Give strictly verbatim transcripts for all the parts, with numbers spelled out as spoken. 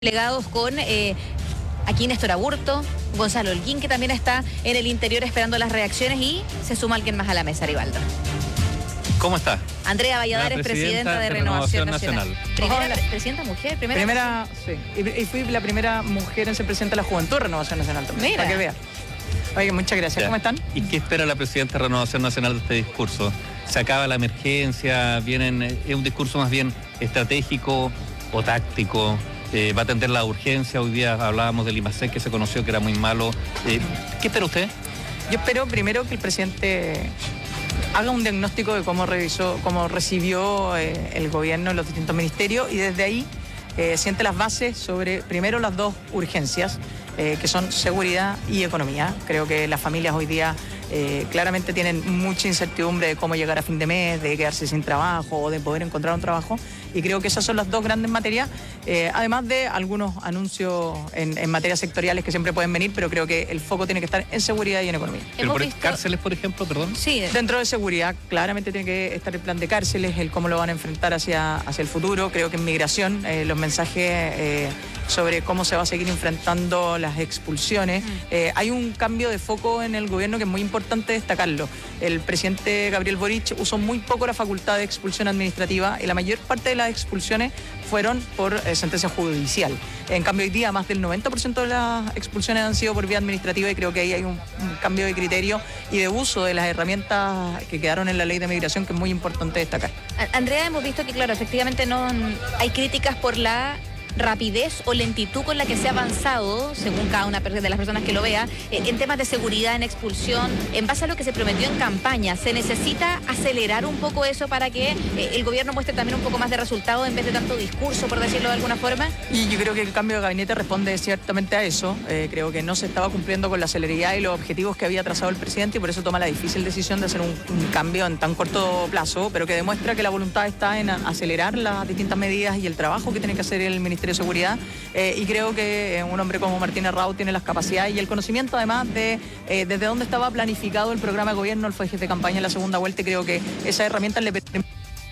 Delegados con eh, aquí Néstor Aburto, Gonzalo Holguín, que también está en el interior esperando las reacciones, y se suma alguien más a la mesa, Rivaldo. ¿Cómo está? Andrea Valladares, la presidenta, presidenta de, de Renovación, Renovación Nacional. Nacional. Primera Hola. presidenta mujer, primera. Primera, sí. Y, y fui la primera mujer en ser presidenta de la Juventud de Renovación Nacional también. Mira. Para que vea. Oye, muchas gracias. Ya. ¿Cómo están? ¿Y qué espera la presidenta de Renovación Nacional de este discurso? ¿Se acaba la emergencia? ¿Vienen, ¿Es un discurso más bien estratégico o táctico? Eh, ¿Va a atender la urgencia? Hoy día hablábamos del IMASEC, que se conoció que era muy malo. Eh, ¿Qué espera usted? Yo espero primero que el presidente haga un diagnóstico de cómo revisó, cómo recibió eh, el gobierno en los distintos ministerios, y desde ahí eh, siente las bases sobre, primero, las dos urgencias, eh, que son seguridad y economía. Creo que las familias hoy día eh, claramente tienen mucha incertidumbre de cómo llegar a fin de mes, de quedarse sin trabajo o de poder encontrar un trabajo. Y creo que esas son las dos grandes materias, eh, además de algunos anuncios en, en materias sectoriales que siempre pueden venir, pero creo que el foco tiene que estar en seguridad y en economía. ¿Pero por visto... cárceles, por ejemplo, perdón? Sí. Dentro de seguridad, claramente tiene que estar el plan de cárceles, el cómo lo van a enfrentar hacia, hacia el futuro. Creo que en migración, eh, los mensajes eh, sobre cómo se va a seguir enfrentando las expulsiones. Mm. Eh, hay un cambio de foco en el gobierno que es muy importante destacarlo. El presidente Gabriel Boric usó muy poco la facultad de expulsión administrativa, y la mayor parte de las expulsiones fueron por eh, sentencia judicial. En cambio, hoy día más del noventa por ciento de las expulsiones han sido por vía administrativa, y creo que ahí hay un, un cambio de criterio y de uso de las herramientas que quedaron en la ley de migración, que es muy importante destacar. Andrea, hemos visto que, claro, efectivamente no hay críticas por la rapidez o lentitud con la que se ha avanzado, según cada una de las personas que lo vea, eh, en temas de seguridad, en expulsión, en base a lo que se prometió en campaña. ¿Se necesita acelerar un poco eso para que eh, el gobierno muestre también un poco más de resultado en vez de tanto discurso, por decirlo de alguna forma? Y yo creo que el cambio de gabinete responde ciertamente a eso. Eh, creo que no se estaba cumpliendo con la celeridad y los objetivos que había trazado el presidente, y por eso toma la difícil decisión de hacer un, un cambio en tan corto plazo, pero que demuestra que la voluntad está en acelerar las distintas medidas y el trabajo que tiene que hacer el Ministerio de Seguridad, eh, y creo que eh, un hombre como Martín Errao tiene las capacidades y el conocimiento, además de eh, desde dónde estaba planificado el programa de gobierno. Él fue jefe de campaña en la segunda vuelta, y creo que esa herramienta le permite.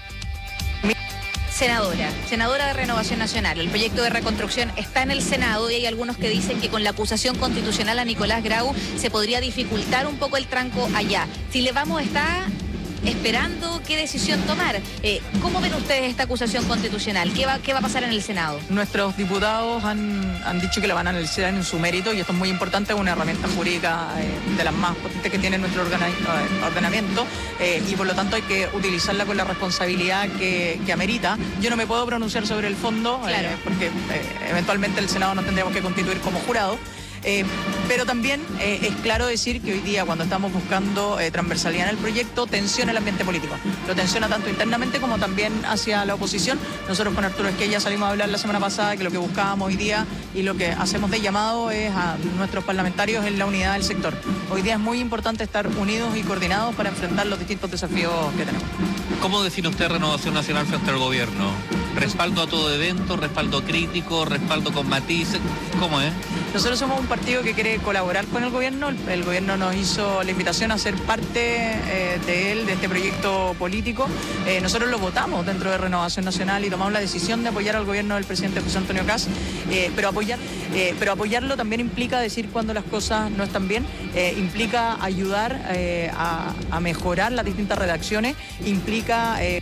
Senadora, senadora de Renovación Nacional, el proyecto de reconstrucción está en el Senado, y hay algunos que dicen que con la acusación constitucional a Nicolás Grau se podría dificultar un poco el tranco allá. Si le vamos a estar esperando qué decisión tomar. Eh, ¿Cómo ven ustedes esta acusación constitucional? ¿Qué va, qué va a pasar en el Senado? Nuestros diputados han, han dicho que la van a analizar en su mérito, y esto es muy importante, es una herramienta jurídica eh, de las más potentes que tiene nuestro ordenamiento, eh, y por lo tanto hay que utilizarla con la responsabilidad que, que amerita. Yo no me puedo pronunciar sobre el fondo, claro. eh, porque eh, eventualmente el Senado nos tendríamos que constituir como jurado. Eh, pero también eh, es claro decir que hoy día, cuando estamos buscando eh, transversalidad en el proyecto, tensiona el ambiente político. Lo tensiona tanto internamente como también hacia la oposición. Nosotros con Arturo Esquella salimos a hablar la semana pasada que lo que buscábamos hoy día y lo que hacemos de llamado es a nuestros parlamentarios en la unidad del sector. Hoy día es muy importante estar unidos y coordinados para enfrentar los distintos desafíos que tenemos. ¿Cómo define usted Renovación Nacional frente al gobierno? ¿Respaldo a todo evento, respaldo crítico, respaldo con matices? ¿Cómo es? Nosotros somos un partido que quiere colaborar con el gobierno. El, el gobierno nos hizo la invitación a ser parte eh, de él, de este proyecto político. Eh, nosotros lo votamos dentro de Renovación Nacional y tomamos la decisión de apoyar al gobierno del presidente José Antonio Kast, eh, pero, apoyar, eh, pero apoyarlo también implica decir cuando las cosas no están bien, eh, implica ayudar eh, a, a mejorar las distintas redacciones, implica Eh,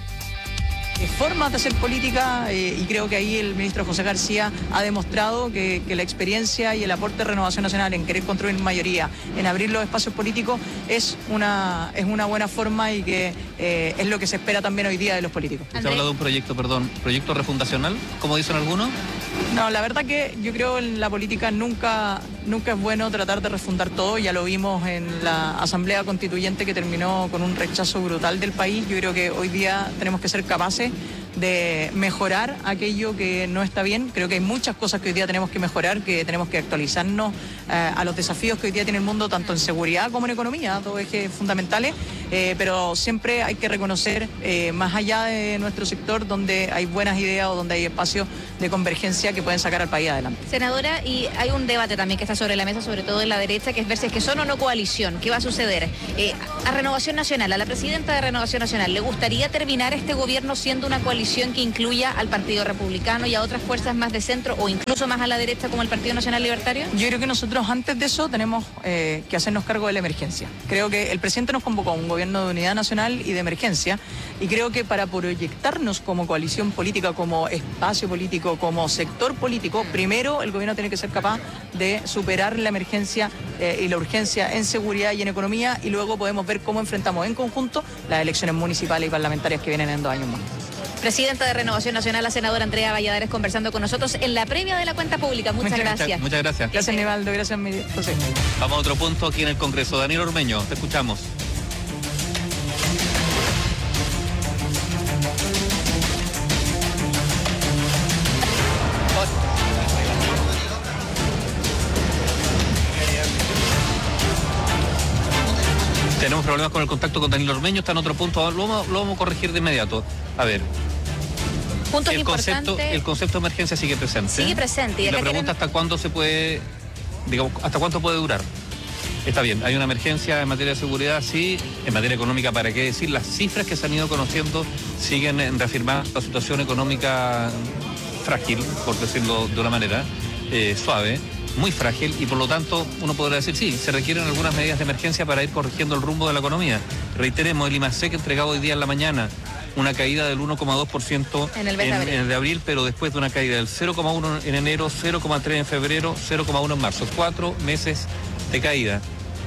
formas de hacer política, eh, y creo que ahí el ministro José García ha demostrado que, que la experiencia y el aporte de Renovación Nacional en querer construir mayoría, en abrir los espacios políticos, es una, es una buena forma, y que eh, es lo que se espera también hoy día de los políticos. ¿Usted habla de un proyecto, perdón, proyecto refundacional, como dicen algunos? No, la verdad que yo creo en la política nunca, nunca es bueno tratar de refundar todo. Ya lo vimos en la Asamblea Constituyente, que terminó con un rechazo brutal del país. Yo creo que hoy día tenemos que ser capaces de mejorar aquello que no está bien. Creo que hay muchas cosas que hoy día tenemos que mejorar, que tenemos que actualizarnos eh, a los desafíos que hoy día tiene el mundo, tanto en seguridad como en economía, dos ejes fundamentales, eh, pero siempre hay que reconocer, eh, más allá de nuestro sector, donde hay buenas ideas o donde hay espacios de convergencia que pueden sacar al país adelante. Senadora, y hay un debate también que está sobre la mesa, sobre todo en la derecha, que es ver si es que son o no coalición. ¿Qué va a suceder? Eh, a Renovación Nacional, a la presidenta de Renovación Nacional, ¿le gustaría terminar este gobierno siendo una coalición coalición que incluya al Partido Republicano y a otras fuerzas más de centro o incluso más a la derecha como el Partido Nacional Libertario? Yo creo que nosotros antes de eso tenemos eh, que hacernos cargo de la emergencia. Creo que el presidente nos convocó a un gobierno de unidad nacional y de emergencia, y creo que para proyectarnos como coalición política, como espacio político, como sector político, primero el gobierno tiene que ser capaz de superar la emergencia eh, y la urgencia en seguridad y en economía, y luego podemos ver cómo enfrentamos en conjunto las elecciones municipales y parlamentarias que vienen en dos años más. Presidenta de Renovación Nacional, la senadora Andrea Valladares, conversando con nosotros en la previa de la cuenta pública. Muchas, muchas gracias. Muchas gracias. Gracias, Nivaldo. Gracias, José. Vamos a otro punto aquí en el Congreso. Daniel Ormeño, te escuchamos. Tenemos problemas con el contacto con Daniel Ormeño, está en otro punto, lo vamos, lo vamos a corregir de inmediato. A ver. Puntos el concepto, el concepto de emergencia sigue presente. Sigue presente. Y, y la pregunta quieren... hasta cuándo se puede, digamos, hasta cuánto puede durar. Está bien, hay una emergencia en materia de seguridad, sí, en materia económica, ¿para qué decir? Las cifras que se han ido conociendo siguen reafirmando la situación económica frágil, por decirlo de una manera eh, suave. Muy frágil, y por lo tanto uno podrá decir, sí, se requieren algunas medidas de emergencia para ir corrigiendo el rumbo de la economía. Reiteremos, el IMASEC entregado hoy día en la mañana una caída del uno coma dos por ciento en el mes de abril. En el de abril, pero después de una caída del cero coma uno en enero, cero coma tres en febrero, cero coma uno en marzo. Cuatro meses de caída.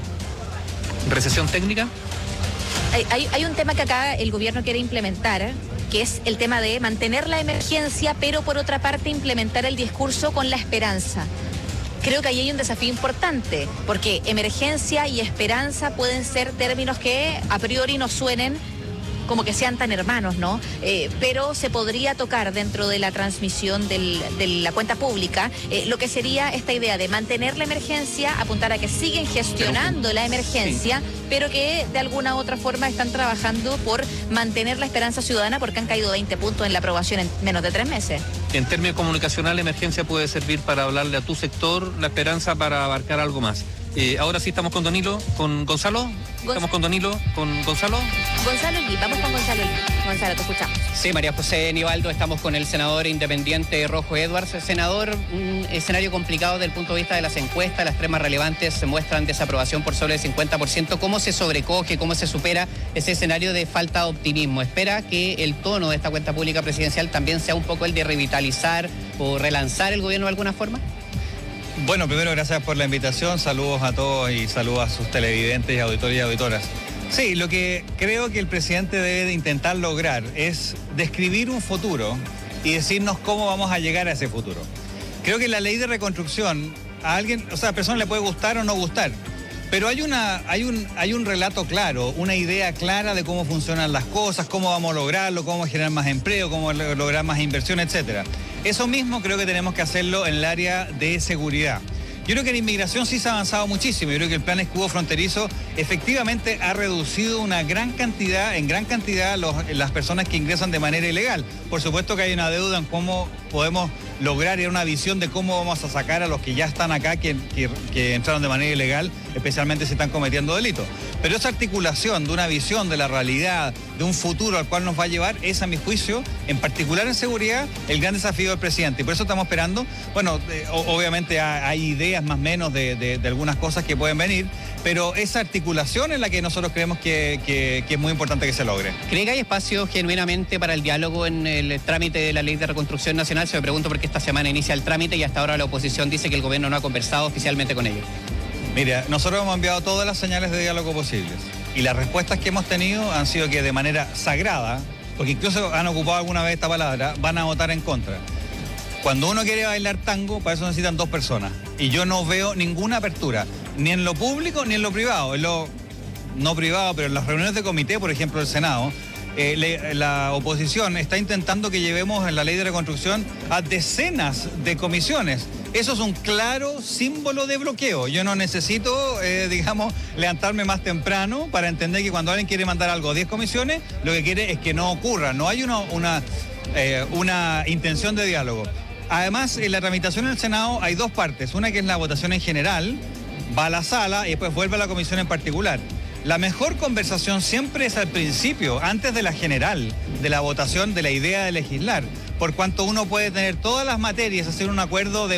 ¿Recesión técnica? Hay, hay, hay un tema que acá el gobierno quiere implementar, que es el tema de mantener la emergencia, pero por otra parte implementar el discurso con la esperanza. Creo que ahí hay un desafío importante, porque emergencia y esperanza pueden ser términos que a priori no suenen como que sean tan hermanos, ¿no? Eh, pero se podría tocar dentro de la transmisión del, de la cuenta pública eh, lo que sería esta idea de mantener la emergencia, apuntar a que siguen gestionando pero, la emergencia, sí, pero que de alguna u otra forma están trabajando por mantener la esperanza ciudadana, porque han caído veinte puntos en la aprobación en menos de tres meses. En términos comunicacionales, la emergencia puede servir para hablarle a tu sector, la esperanza para abarcar algo más. Eh, ahora sí estamos con Danilo, con Gonzalo. Gonzalo. Estamos con Danilo, con Gonzalo. Gonzalo Lee, vamos con Gonzalo Lee. Gonzalo, te escuchamos. Sí, María José Nivaldo, estamos con el senador independiente Rojo Edwards. Senador, un escenario complicado desde el punto de vista de las encuestas, las tres más relevantes se muestran desaprobación por sobre el cincuenta por ciento. ¿Cómo se sobrecoge, cómo se supera ese escenario de falta de optimismo? ¿Espera que el tono de esta cuenta pública presidencial también sea un poco el de revitalizar o relanzar el gobierno de alguna forma? Bueno, primero gracias por la invitación, saludos a todos y saludos a sus televidentes y auditores y auditoras. Sí, lo que creo que el presidente debe de intentar lograr es describir un futuro y decirnos cómo vamos a llegar a ese futuro. Creo que la ley de reconstrucción a alguien, o sea, a la persona le puede gustar o no gustar, pero hay, una, hay, un, hay un relato claro, una idea clara de cómo funcionan las cosas, cómo vamos a lograrlo, cómo generar más empleo, cómo lograr más inversión, etcétera. Eso mismo creo que tenemos que hacerlo en el área de seguridad. Yo creo que en inmigración sí se ha avanzado muchísimo. Yo creo que el plan escudo fronterizo efectivamente ha reducido una gran cantidad, en gran cantidad los, las personas que ingresan de manera ilegal. Por supuesto que hay una deuda en cómo podemos lograr y una visión de cómo vamos a sacar a los que ya están acá, que, que, que entraron de manera ilegal, especialmente si están cometiendo delitos. Pero esa articulación de una visión de la realidad, de un futuro al cual nos va a llevar, es a mi juicio, en particular en seguridad, el gran desafío del presidente. Y por eso estamos esperando, bueno, eh, obviamente hay ideas más o menos de, de, de algunas cosas que pueden venir, pero esa articulación es la que nosotros creemos que, que, que es muy importante que se logre. ¿Cree que hay espacio genuinamente para el diálogo en el trámite de la Ley de Reconstrucción Nacional? Se me pregunto porque esta semana inicia el trámite y hasta ahora la oposición dice que el gobierno no ha conversado oficialmente con ellos. Mira, nosotros hemos enviado todas las señales de diálogo posibles y las respuestas que hemos tenido han sido que de manera sagrada, porque incluso han ocupado alguna vez esta palabra, van a votar en contra. Cuando uno quiere bailar tango, para eso necesitan dos personas. Y yo no veo ninguna apertura, ni en lo público ni en lo privado. En lo no privado, pero en las reuniones de comité, por ejemplo, del Senado, eh, le, la oposición está intentando que llevemos en la ley de reconstrucción a decenas de comisiones. Eso es un claro símbolo de bloqueo. Yo no necesito, eh, digamos, levantarme más temprano para entender que cuando alguien quiere mandar algo a diez comisiones, lo que quiere es que no ocurra. No hay una, una, eh, una intención de diálogo. Además, en la tramitación en el Senado hay dos partes. Una que es la votación en general, va a la sala y después vuelve a la comisión en particular. La mejor conversación siempre es al principio, antes de la general, de la votación de la idea de legislar, por cuanto uno puede tener todas las materias, hacer un acuerdo de